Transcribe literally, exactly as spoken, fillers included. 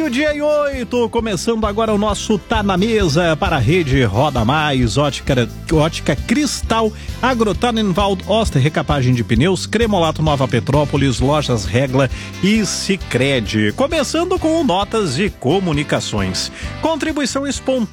Meio-dia e oito, começando agora o nosso Tá na Mesa para a rede Roda Mais, Ótica, ótica Cristal, Agrotanenwald, Oster, recapagem de pneus, Cremolato Nova Petrópolis, Lojas Regla e Sicredi. Começando com notas de comunicações. Contribuição espontânea